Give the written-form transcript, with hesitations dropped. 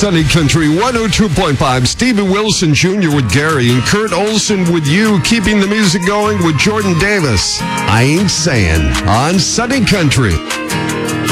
Sunny Country 102.5. Stevie Wilson Jr. with Gary and Kurt Olson with you, keeping the music going with Jordan Davis. I Ain't Saying on Sunny Country.